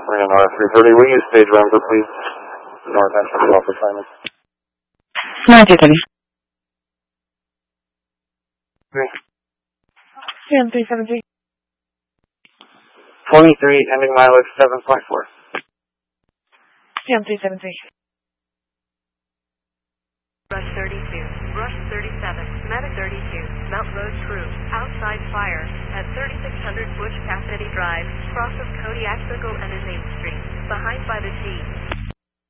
Marina North 330, we use stage number, please. North entry off assignment. North 330. CM 373. 23, ending mileage 7.4. CM 373. Rush 32, Rush 37, Medic 32, Mount Road crew, outside fire, at 3600 Bush Cassidy Drive, cross of Kodiak Circle and is 8th Street, behind by the G.